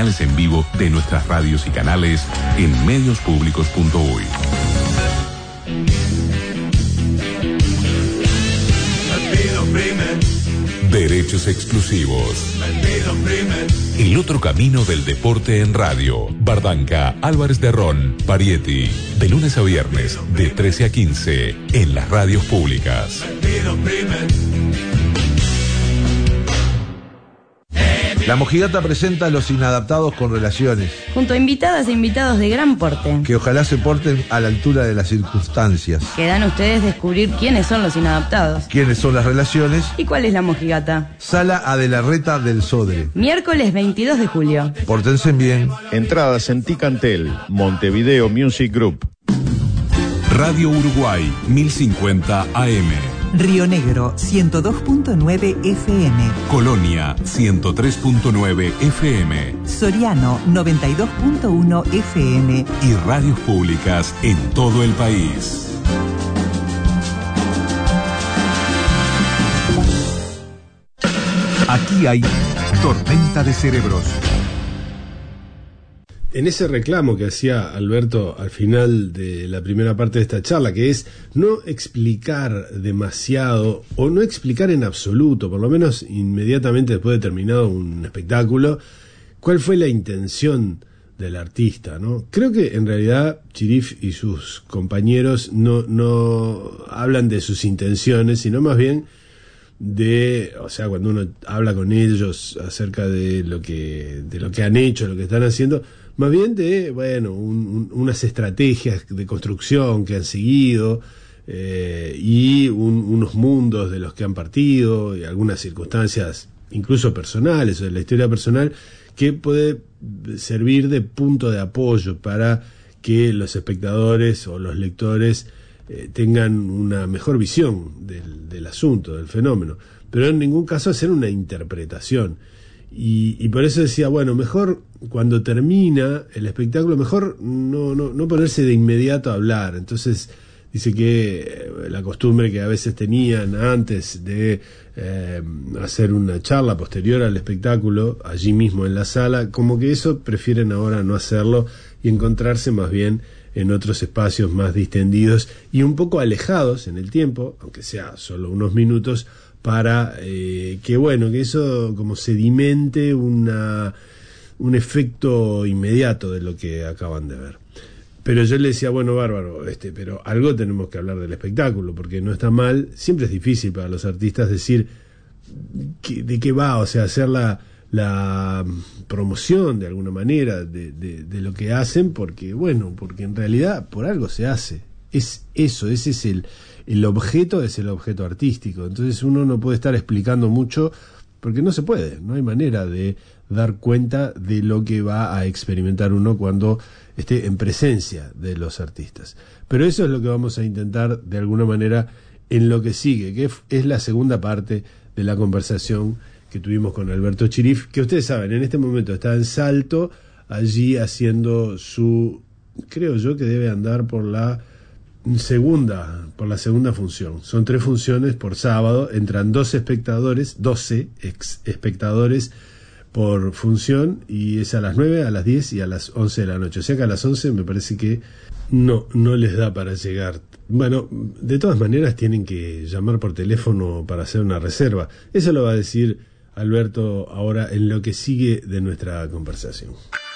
señales en vivo de nuestras radios y canales en mediospublicos.uy. Derechos exclusivos. El otro camino del deporte en radio. Bardanca, Álvarez de Ron, Parietti. De lunes a viernes, de 13 a 15, en las radios públicas. La Mojigata presenta a Los Inadaptados con Relaciones, junto a invitadas e invitados de gran porte, que ojalá se porten a la altura de las circunstancias. Quedan ustedes descubrir quiénes son los inadaptados, quiénes son las relaciones y cuál es la mojigata. Sala Adelarreta del Sodre, miércoles 22 de julio. Pórtense bien. Entradas en Ticantel, Montevideo Music Group. Radio Uruguay, 1050 AM. Río Negro, 102.9 FM. Colonia, 103.9 FM. Soriano, 92.1 FM. Y radios públicas en todo el país. Aquí hay tormenta de cerebros. En ese reclamo que hacía Alberto al final de la primera parte de esta charla, que es no explicar demasiado o no explicar en absoluto, por lo menos inmediatamente después de terminado un espectáculo, cuál fue la intención del artista, ¿no? Creo que en realidad Chirif y sus compañeros no hablan de sus intenciones, sino más bien o sea, cuando uno habla con ellos acerca de lo que han hecho, lo que están haciendo, más bien de, unas estrategias de construcción que han seguido, y unos mundos de los que han partido, y algunas circunstancias incluso personales, o de la historia personal, que puede servir de punto de apoyo para que los espectadores o los lectores tengan una mejor visión del asunto, del fenómeno, pero en ningún caso hacer una interpretación. Y por eso decía, mejor cuando termina el espectáculo, mejor no ponerse de inmediato a hablar. Entonces dice que la costumbre que a veces tenían antes de hacer una charla posterior al espectáculo, allí mismo en la sala, como que eso prefieren ahora no hacerlo y encontrarse más bien en otros espacios más distendidos y un poco alejados en el tiempo, aunque sea solo unos minutos, para que eso como sedimente un efecto inmediato de lo que acaban de ver. Pero yo le decía, bárbaro, pero algo tenemos que hablar del espectáculo, porque no está mal, siempre es difícil para los artistas decir de qué va, o sea, hacer la promoción de alguna manera de lo que hacen, porque en realidad por algo se hace. Es eso, ese es el objeto, es el objeto artístico. Entonces uno no puede estar explicando mucho, porque no se puede, no hay manera de dar cuenta de lo que va a experimentar uno cuando esté en presencia de los artistas. Pero eso es lo que vamos a intentar de alguna manera en lo que sigue, que es la segunda parte de la conversación que tuvimos con Alberto Chirif, que ustedes saben, en este momento está en Salto, allí haciendo creo yo que debe andar por la segunda función. Son 3 funciones por sábado, entran 12 espectadores por función, y es a las 9, a las 10 y a las 11 de la noche. O sea que a las 11 me parece que no les da para llegar. De todas maneras tienen que llamar por teléfono para hacer una reserva. Eso lo va a decir Alberto ahora en lo que sigue de nuestra conversación.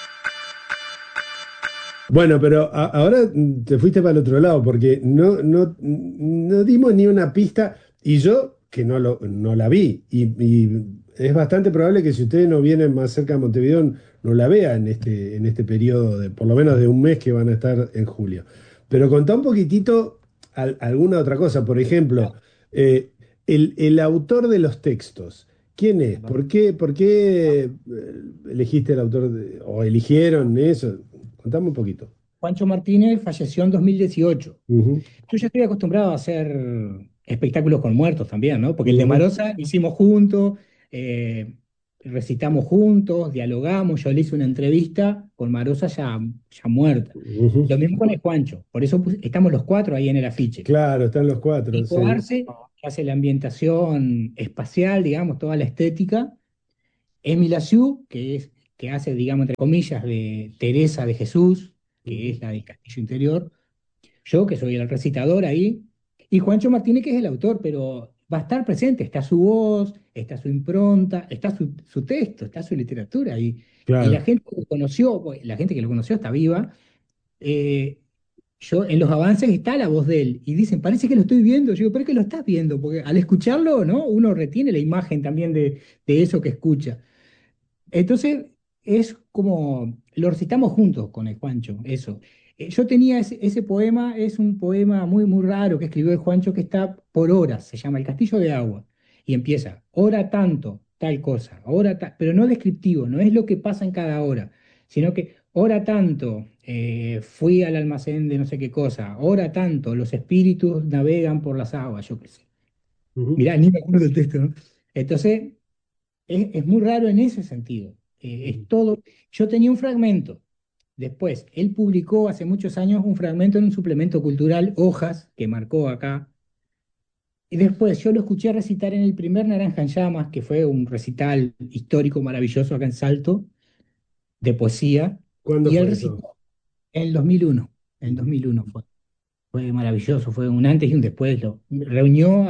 Pero ahora te fuiste para el otro lado, porque no dimos ni una pista, y yo que no la vi, y es bastante probable que si ustedes no vienen más cerca de Montevideo no la vean en este periodo de por lo menos de un mes que van a estar en julio. Pero contá un poquitito alguna otra cosa. Por ejemplo, el autor de los textos, ¿quién es? ¿Por qué elegiste el autor o eligieron eso? Contame un poquito. Juancho Martínez falleció en 2018. Uh-huh. Yo ya estoy acostumbrado a hacer espectáculos con muertos también, ¿no? Porque el de Marosa hicimos juntos, recitamos juntos, dialogamos, yo le hice una entrevista con Marosa ya muerta. Uh-huh. Lo mismo con el Juancho, por eso estamos los 4 ahí en el afiche. Claro, están los 4. Nico Arce, que hace la ambientación espacial, digamos, toda la estética. Emi Lassiou, que que hace, digamos, entre comillas, de Teresa de Jesús, que es la del Castillo Interior, yo que soy el recitador ahí, y Juancho Martínez que es el autor, pero va a estar presente, está su voz, está su impronta, está su texto, está su literatura, y la Claro. gente que lo conoció, pues, la gente que lo conoció está viva, eh, yo en los avances está la voz de él, y dicen, parece que lo estoy viendo, yo digo, pero es que lo estás viendo, porque al escucharlo, ¿no? Uno retiene la imagen también de eso que escucha. Entonces, es como, lo recitamos juntos con el Juancho, eso. Yo tenía ese poema, es un poema muy, muy raro que escribió el Juancho que está por horas, se llama El Castillo de Agua, y empieza, hora tanto, tal cosa, pero no descriptivo, no es lo que pasa en cada hora, sino que hora tanto, fui al almacén de no sé qué cosa, hora tanto, los espíritus navegan por las aguas, yo qué sé. Ujú. Mirá, ni me acuerdo del texto, ¿no? Entonces, es muy raro en ese sentido. Es Ujú. todo. Yo tenía un fragmento. Después, él publicó hace muchos años un fragmento en un suplemento cultural, Hojas, que marcó acá. Y después yo lo escuché recitar en el primer Naranja en Llamas, que fue un recital histórico maravilloso acá en Salto, de poesía. ¿Cuándo Y él fue eso? recitó en el 2001. En el Ujú. 2001 fue maravilloso, fue un antes y un después. Reunió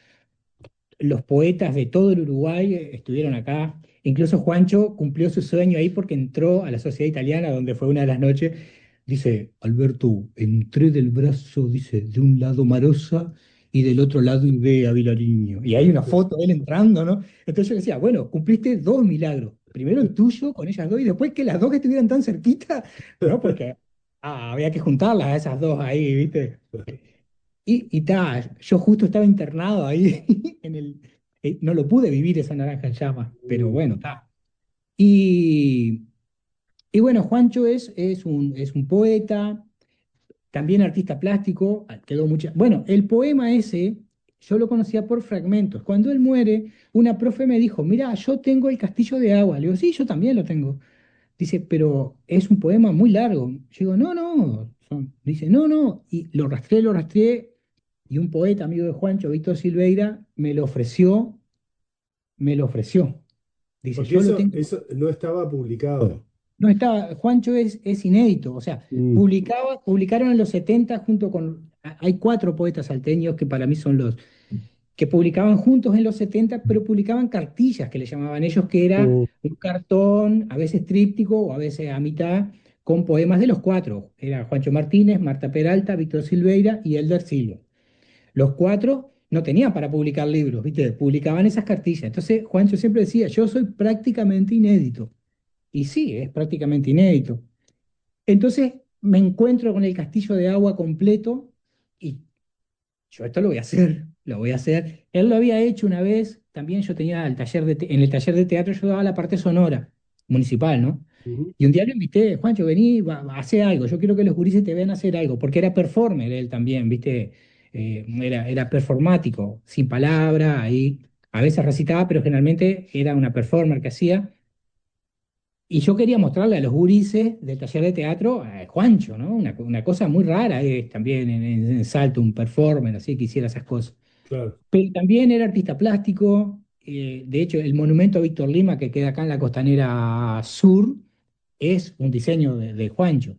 los poetas de todo el Uruguay estuvieron acá. Incluso Juancho cumplió su sueño ahí porque entró a la Sociedad Italiana, donde fue una de las noches. Dice, Alberto, entré del brazo, dice, de un lado Marosa y del otro lado Idea Vilariño. Y hay una foto de él entrando, ¿no? Entonces yo decía, bueno, cumpliste dos milagros. Primero el tuyo con ellas dos y después que las dos que estuvieran tan cerquita, ¿no? Porque había que juntarlas a esas dos ahí, ¿viste? Y ta, yo justo estaba internado ahí en el. No lo pude vivir esa naranja en llamas, pero Mm. bueno, está. Y, y bueno, Juancho es un poeta, también artista plástico, quedó mucha. Bueno, el poema ese yo lo conocía por fragmentos. Cuando él muere, una profe me dijo, mira, yo tengo el Castillo de Agua. Le digo, sí, yo también lo tengo. Dice, pero es un poema muy largo. Yo digo, no, no. Dice, no, no. Y lo rastreé, y un poeta amigo de Juancho, Víctor Silveira, me lo ofreció. Dice, Porque yo lo tengo. eso no estaba publicado. No estaba, Juancho es inédito, o sea, Mm. publicaron en los 70 junto con, hay cuatro poetas salteños que para mí son los que publicaban juntos en los 70 pero publicaban cartillas que le llamaban ellos, que era Mm. un cartón, a veces tríptico o a veces a mitad, con poemas de los cuatro. Era Juancho Martínez, Marta Peralta, Víctor Silveira y Elder Silva. Los cuatro no tenían para publicar libros, ¿viste? Publicaban esas cartillas. Entonces Juancho siempre decía, yo soy prácticamente inédito. Y sí, es prácticamente inédito. Entonces me encuentro con el Castillo de Agua completo y yo esto lo voy a hacer, lo voy a hacer. Él lo había hecho una vez, también yo tenía el taller en el taller de teatro yo daba la parte sonora municipal, ¿no? Ujú. Y un día lo invité, Juancho, vení, hacer algo, yo quiero que los gurises te vean hacer algo, porque era performer él también, ¿viste? Era performático, sin palabra, ahí a veces recitaba, pero generalmente era una performer que hacía. Y yo quería mostrarle a los gurises del taller de teatro a Juancho, ¿no? Una cosa muy rara es también en Salto, un performer, así que hiciera esas cosas. Claro. Pero también era artista plástico. De hecho, el monumento a Víctor Lima, que queda acá en la costanera sur, es un diseño de Juancho.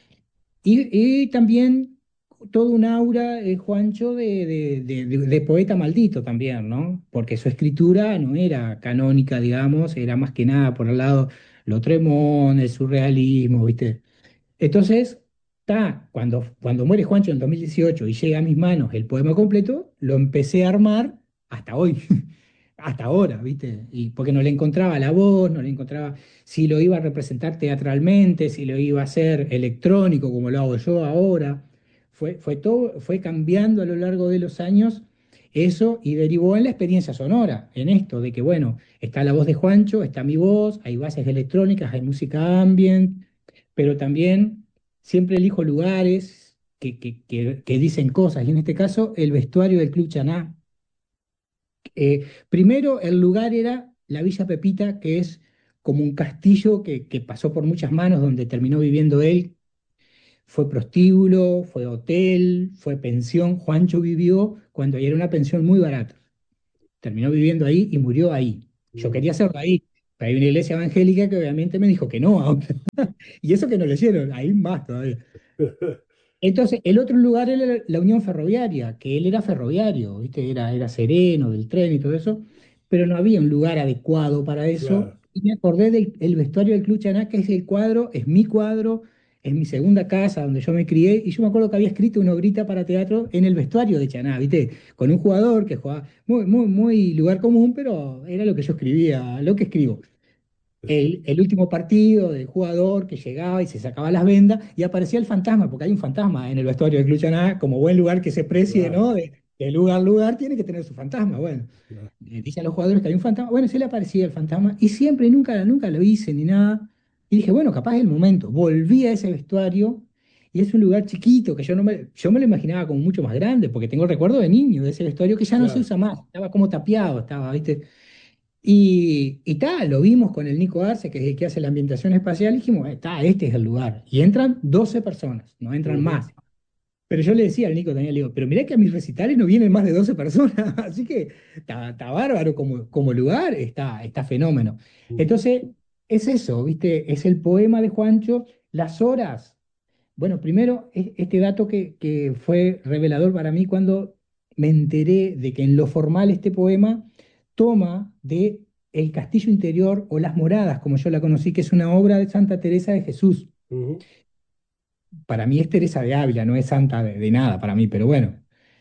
Y también todo un aura, Juancho, de poeta maldito también, ¿no? Porque su escritura no era canónica, digamos, era más que nada por el lado Lautréamont, el surrealismo, ¿viste? Entonces, cuando muere Juancho en el 2018 y llega a mis manos el poema completo, lo empecé a armar hasta hoy, hasta ahora, ¿viste? Y porque no le encontraba la voz, no le encontraba si lo iba a representar teatralmente, si lo iba a hacer electrónico como lo hago yo ahora. Fue todo, fue cambiando a lo largo de los años eso y derivó en la experiencia sonora, en esto de que, bueno, está la voz de Juancho, está mi voz, hay bases electrónicas, hay música ambient, pero también siempre elijo lugares que dicen cosas, y en este caso el vestuario del Club Chaná. Primero, el lugar era la Villa Pepita, que es como un castillo que pasó por muchas manos, donde terminó viviendo él. Fue prostíbulo, fue hotel, fue pensión. Juancho vivió cuando era una pensión muy barata. Terminó viviendo ahí y murió ahí. Yo Mm. quería hacerlo ahí, Pero hay una iglesia evangélica que obviamente me dijo que no ahora. Y eso que no leyeron, ahí más todavía. Entonces, el otro lugar era la Unión Ferroviaria, que él era ferroviario, ¿viste? Era sereno del tren y todo eso, pero no había un lugar adecuado para eso. Claro. Y me acordé del el vestuario del Club Chaná, que es el cuadro, es mi segunda casa donde yo me crié, y yo me acuerdo que había escrito una obrita para teatro en el vestuario de Chaná, ¿viste? Con un jugador que jugaba muy lugar común, pero era lo que yo escribía, lo que escribo el último partido del jugador que llegaba y se sacaba las vendas y aparecía el fantasma, porque hay un fantasma en el vestuario de Club Chaná, como buen lugar que se precie, Claro, ¿no? De lugar a lugar tiene que tener su fantasma. Bueno, claro. dicen los jugadores que hay un fantasma. Bueno, se le aparecía el fantasma y siempre, nunca lo hice ni nada. Y dije, bueno, capaz es el momento. Volví a ese vestuario y es un lugar chiquito que yo me lo imaginaba como mucho más grande, porque tengo el recuerdo de niño de ese vestuario que ya no se Claro. usa más. Estaba como tapiado, estaba, ¿viste? Y tal, lo vimos con el Nico Arce, que es el que hace la ambientación espacial, y dijimos, está, este es el lugar. Y entran 12 personas, no entran Ujú. más. Pero yo le decía al Nico también, le digo, pero mirá que a mis recitales no vienen más de 12 personas, así que está bárbaro como lugar, está fenómeno. Entonces, es eso, ¿viste? Es el poema de Juancho, las horas. Bueno, primero, este dato que fue revelador para mí cuando me enteré de que en lo formal este poema toma de El Castillo Interior o Las Moradas, como yo la conocí, que es una obra de Santa Teresa de Jesús. Ujú. Para mí es Teresa de Ávila, no es santa de nada para mí, pero bueno.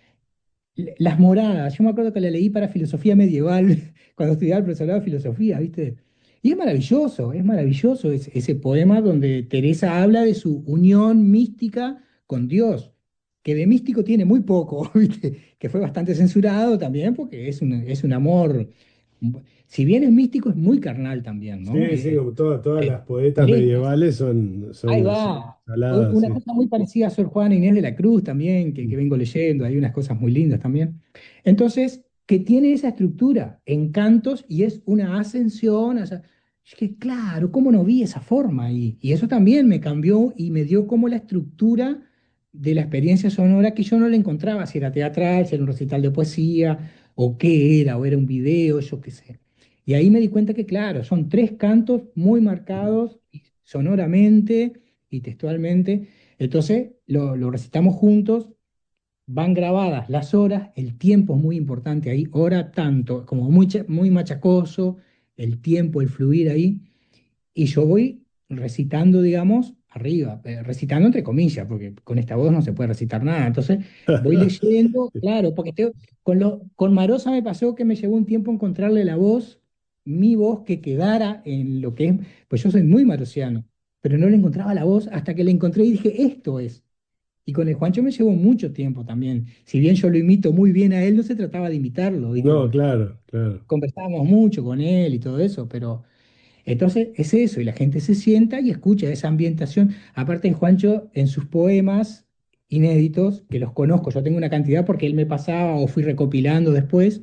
Las Moradas, yo me acuerdo que la leí para filosofía medieval, cuando estudiaba el profesorado de filosofía, ¿viste? Y es maravilloso ese poema donde Teresa habla de su unión mística con Dios, que de místico tiene muy poco, ¿viste? Que fue bastante censurado también porque es un amor, si bien es místico, es muy carnal también, ¿no? Sí, sí, como todas Eh, las poetas letras. medievales son, Ahí son así, va. saladas, Una sí. cosa muy parecida a Sor Juana Inés de la Cruz también, que vengo leyendo, hay unas cosas muy lindas también. Entonces, que tiene esa estructura en cantos y es una ascensión. O sea, es que claro, ¿cómo no vi esa forma ahí? Y eso también me cambió y me dio como la estructura de la experiencia sonora que yo no la encontraba, si era teatral, si era un recital de poesía, o qué era, o era un video, yo qué sé. Y ahí me di cuenta que, claro, son tres cantos muy marcados sonoramente y textualmente. Entonces lo recitamos juntos, van grabadas las horas, el tiempo es muy importante ahí, hora tanto, como muy machacoso, el tiempo, el fluir ahí. Y yo voy recitando, digamos, arriba, recitando entre comillas, porque con esta voz no se puede recitar nada. Entonces voy leyendo, claro, porque con Marosa me pasó que me llevó un tiempo encontrarle la voz, mi voz que quedara en lo que es, pues yo soy muy marosiano, pero no le encontraba la voz hasta que la encontré y dije, esto es. Y con el Juancho me llevó mucho tiempo también. Si bien yo lo imito muy bien a él, no se trataba de imitarlo, ¿viste? No, Porque claro, claro. conversábamos mucho con él y todo eso, pero entonces es eso, y la gente se sienta y escucha esa ambientación. Aparte, Juancho, en sus poemas inéditos, que los conozco, yo tengo una cantidad porque él me pasaba o fui recopilando después,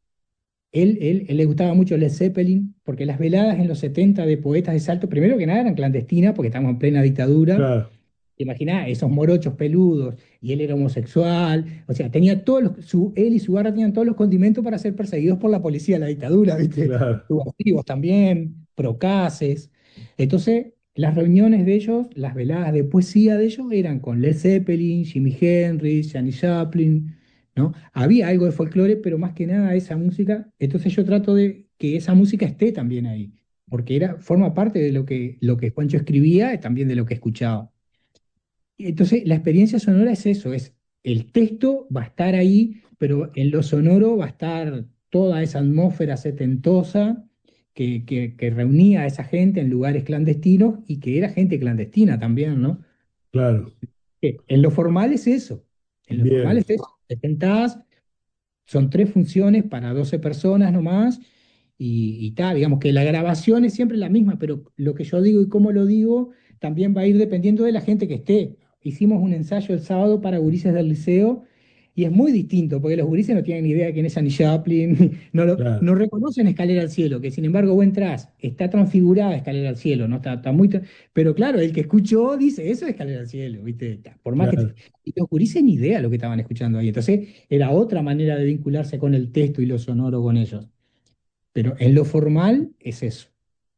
él le gustaba mucho Led Zeppelin, porque las veladas en los 70 de poetas de Salto, primero que nada eran clandestinas, porque estábamos en plena dictadura. Claro, Imaginá esos morochos peludos, y él era homosexual, o sea, tenía él y su barra tenían todos los condimentos para ser perseguidos por la policía de la dictadura, ¿viste? claro. Subversivos también, procaces. Entonces, las reuniones de ellos, las veladas de poesía de ellos eran con Led Zeppelin, Jimi Hendrix, Janis Joplin, ¿no? Había algo de folclore, pero más que nada esa música, entonces yo trato de que esa música esté también ahí, porque forma parte de lo que Juancho escribía y también de lo que escuchaba. Y entonces, la experiencia sonora es eso, es el texto va a estar ahí, pero en lo sonoro va a estar toda esa atmósfera setentosa que reunía a esa gente en lugares clandestinos y que era gente clandestina también, ¿no? Claro. En lo formal es eso, en lo formal Bien. es eso, te sentás, son tres funciones para 12 personas nomás y tal, digamos que la grabación es siempre la misma, pero lo que yo digo y cómo lo digo también va a ir dependiendo de la gente que esté. Hicimos un ensayo el sábado para gurises del liceo y es muy distinto, porque los gurises no tienen ni idea de quién es Janis Joplin, Claro. no reconocen Escalera al Cielo, que sin embargo vos entrás, está transfigurada Escalera al Cielo, ¿no? Está muy... Pero claro, el que escuchó dice, eso es Escalera al Cielo, ¿viste? Por más que... Claro. Y los gurises ni idea de lo que estaban escuchando ahí. Entonces era otra manera de vincularse con el texto y lo sonoro con ellos. Pero en lo formal es eso.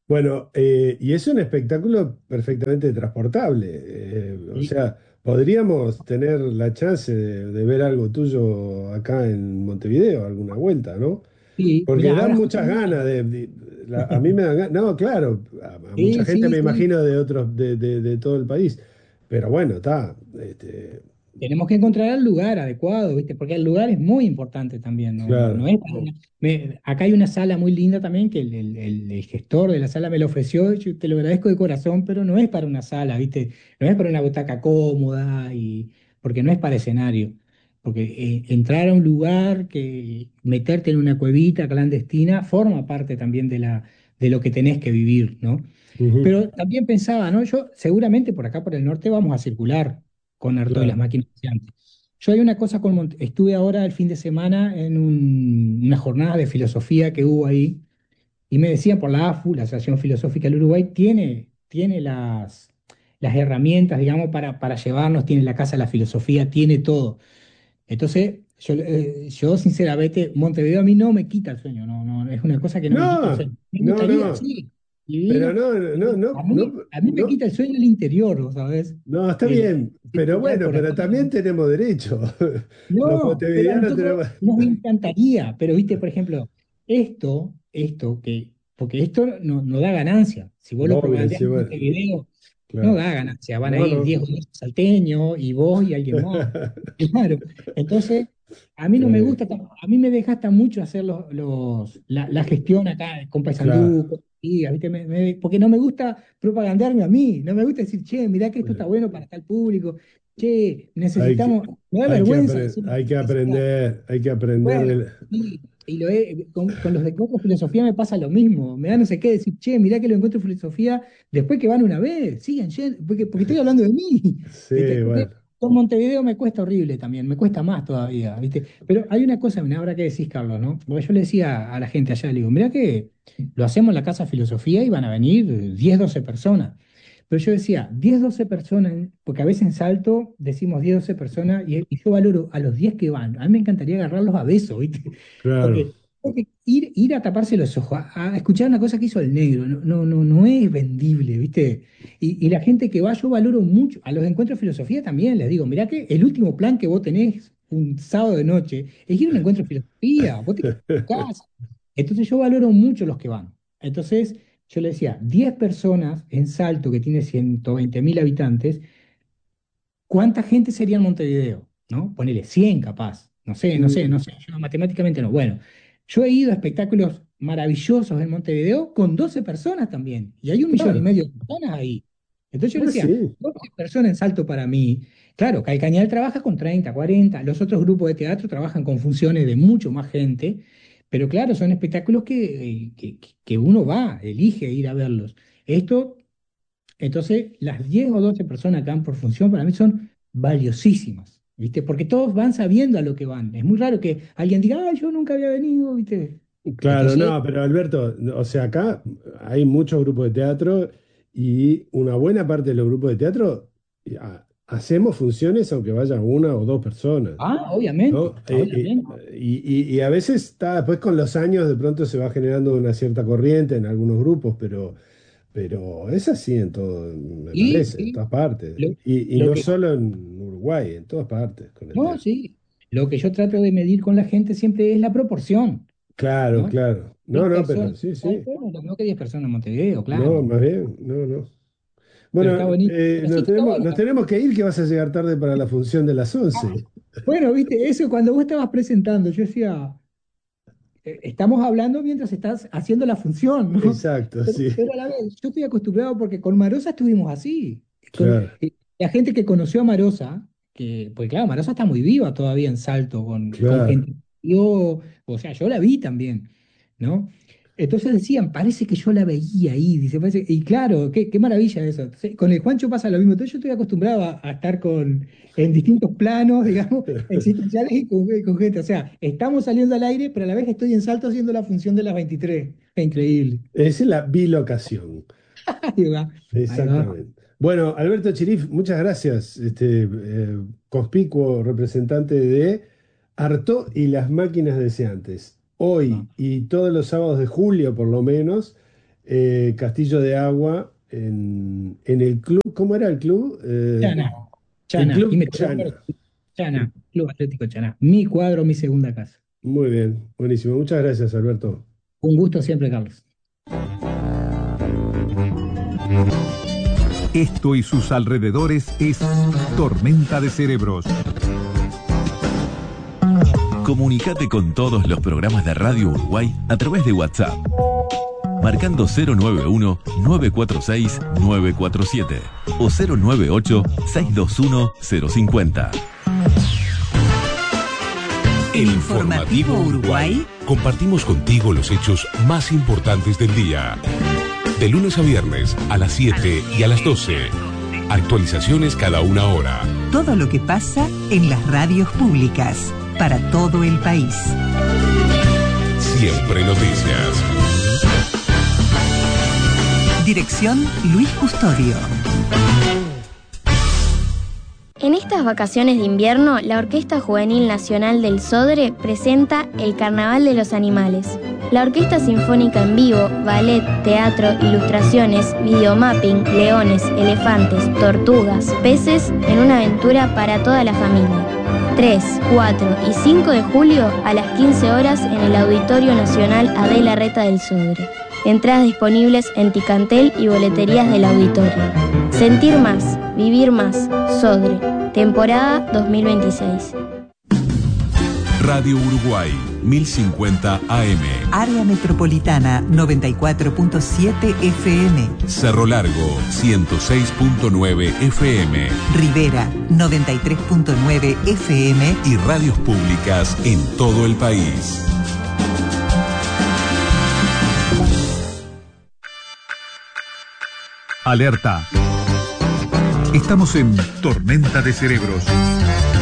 Bueno, y es un espectáculo perfectamente transportable. O Y, sea, podríamos tener la chance de ver algo tuyo acá en Montevideo, alguna vuelta, ¿no? y Porque mira, dan ahora muchas justamente, ganas a mí me dan ganas, no, claro, a mucha sí, gente sí, me sí. imagino de otros, de todo el país. Pero bueno, está, Tenemos que encontrar el lugar adecuado, ¿viste? Porque el lugar es muy importante también, no claro, es para acá hay una sala muy linda también que el gestor de la sala me lo ofreció, yo te lo agradezco de corazón, pero no es para una sala, ¿viste? No es para una butaca cómoda porque no es para escenario. Porque entrar a un lugar, que meterte en una cuevita clandestina, forma parte también de lo que tenés que vivir, ¿no? ujú, Pero también pensaba, ¿no? Yo seguramente por acá por el norte vamos a circular con Artaud y las claro, máquinas de antes. Yo hay una cosa estuve ahora el fin de semana en una jornada de filosofía que hubo ahí y me decían por la AFU, la Asociación Filosófica del Uruguay, tiene las herramientas, digamos, para llevarnos, tiene la Casa de la Filosofía, tiene todo. Entonces, yo sinceramente, Montevideo a mí no me quita el sueño, no, es una cosa que no me quita el no, sueño. Me no, gustaría, no, sí, pero divino. no, no, no, no, A mí me no, quita el sueño el interior, ¿vos ¿sabes? no, está El bien, pero disfrutar bueno, por acá. pero también tenemos derecho. Los No, pero a montevideanos nosotros tenemos. nos encantaría, pero viste, por ejemplo, porque esto no da ganancia. Si vos lo Obvio, propagandeás sí, en bueno, Montevideo, no claro. da ganancia. Van a No, ir no. 10 salteños y vos y alguien más. Claro. Entonces, a mí no me Sí, gusta, a mí me desgasta mucho hacer la gestión acá con claro. Paysandú, con amigas, ¿viste? Porque no me gusta propagandearme a mí, no me gusta decir, che, mirá que esto está bueno para tal público, che, Hay que, necesitamos, me da vergüenza decir, hay que aprender bueno, del. sí, con los de encuentro de filosofía me pasa lo mismo. Me da no sé qué decir, che, mirá que lo encuentro de filosofía después que van una vez, sigan yendo, porque estoy hablando de mí. ¿Viste? Sí, Porque bueno. con Montevideo me cuesta horrible también, me cuesta más todavía, ¿viste? Pero hay una cosa, mirá, ahora que decís, Carlos, ¿no? Porque yo le decía a la gente allá, le digo, mirá que lo hacemos en la Casa de Filosofía y van a venir 10 12 personas. Pero yo decía, 10 12 personas, porque a veces en Salto decimos 10 12 personas y yo valoro a los 10 que van. A mí me encantaría agarrarlos a besos, ¿viste? Claro. Porque ir a taparse los ojos, a escuchar una cosa que hizo el negro, no es vendible, ¿viste? Y la gente que va, yo valoro mucho. A los encuentros de filosofía también les digo, mirá que el último plan que vos tenés un sábado de noche es ir a un encuentro de filosofía, vos te quedás en tu casa. Entonces yo valoro mucho los que van. Entonces yo le decía, 10 personas en Salto, que tiene 120.000 habitantes, ¿cuánta gente sería en Montevideo? ¿No? Ponele 100 capaz. Mm, No sé. Yo matemáticamente no. Bueno, yo he ido a espectáculos maravillosos en Montevideo con 12 personas también. Y hay 1,5 claro. millones de personas ahí. Entonces yo le Ah, decía, sí. 12 personas en Salto para mí. Claro, Calcañal trabaja con 30, 40. Los otros grupos de teatro trabajan con funciones de mucho más gente. Pero claro, son espectáculos que uno va, elige ir a verlos. Esto entonces, las 10 o 12 personas que van por función para mí son valiosísimas, ¿viste? Porque todos van sabiendo a lo que van. Es muy raro que alguien diga, ah, yo nunca había venido, ¿viste? Claro, Entonces, no, pero Alberto, o sea, acá hay muchos grupos de teatro y una buena parte de los grupos de teatro hacemos funciones aunque vaya una o dos personas. ¿No? obviamente. Y a veces está, después con los años de pronto se va generando una cierta corriente en algunos grupos, pero es así en todo, me Y parece, en sí, todas partes. lo, Y lo no que, solo en Uruguay, en todas partes con el no, tema. sí, lo que yo trato de medir con la gente siempre es la proporción, Claro, ¿no? claro. 10 No, no, pero personas sí, en sí. Salto, lo mismo que 10 personas en Montevideo, No, claro. más bien, no, no. Pero Bueno, está bonito. Pero sí, está bueno. nos tenemos que ir, que vas a llegar tarde para la función de las Ah, 11. bueno, viste, eso cuando vos estabas presentando, yo decía. Estamos hablando mientras estás haciendo la función, ¿no? Exacto, Pero, sí, pero a la vez, yo estoy acostumbrado porque con Marosa estuvimos así. claro, La gente que conoció a Marosa, pues claro, Marosa está muy viva todavía en Salto, con claro. gente. Yo, o sea, yo la vi también, ¿no? Entonces decían, parece que yo la veía ahí, dice, y claro, qué maravilla eso. Entonces, con el Juancho pasa lo mismo. Entonces yo estoy acostumbrado a estar en distintos planos, digamos, existenciales y con gente. O sea, estamos saliendo al aire, pero a la vez estoy en Salto haciendo la función de las 23. Es increíble. Es la bilocación. Ahí va, ahí va. Exactamente. Bueno, Alberto Chirif, muchas gracias. Conspicuo representante de Arto y las máquinas deseantes. Va. Hoy y todos los sábados de julio, por lo menos, Castillo de Agua en el club. ¿Cómo era el club? Chana, El Chana, Club y me Chana. Chana, Club Atlético Chana. Mi cuadro, mi segunda casa. Muy bien, buenísimo. Muchas gracias, Alberto. Un gusto siempre, Carlos. Esto y sus alrededores es Tormenta de Cerebros. Comunicate con todos los programas de Radio Uruguay a través de WhatsApp. Marcando 091-946-947 o 098-621-050. El Informativo Uruguay. Compartimos contigo los hechos más importantes del día. De lunes a viernes a las 7 y a las 12. Actualizaciones cada una hora. Todo lo que pasa en las radios públicas para todo el país. Siempre noticias. Dirección Luis Custodio. En estas vacaciones de invierno, la Orquesta Juvenil Nacional del Sodre presenta El Carnaval de los Animales. La Orquesta Sinfónica en vivo, ballet, teatro, ilustraciones, videomapping, leones, elefantes, tortugas, peces, en una aventura para toda la familia. 3, 4 y 5 de julio a las 15 horas en el Auditorio Nacional Adela Reta del Sodre. Entradas disponibles en Ticantel y boleterías del auditorio. Sentir más, vivir más, Sodre. Temporada 2026. Radio Uruguay, 1050 AM. Área Metropolitana 94.7 FM. Cerro Largo, 106.9 FM. Rivera 93.9 FM. Y radios públicas en todo el país. Alerta. Estamos en Tormenta de Cerebros.